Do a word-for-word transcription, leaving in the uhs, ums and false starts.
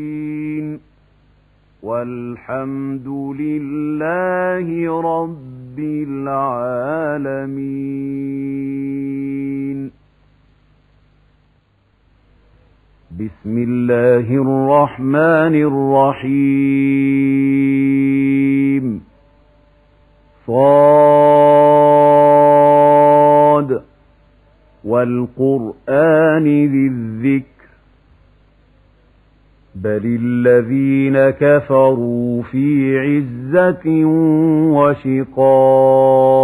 والحمد لله رب العالمين. بسم الله الرحمن الرحيم. صاد والقرآن ذي الذكر بل الذين كفروا في عزة وشقاق